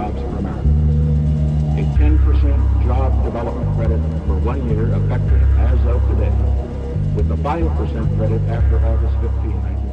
jobs for America. A 10% job development credit for 1 year effective as of today, with a 5% credit after August 15, 1960.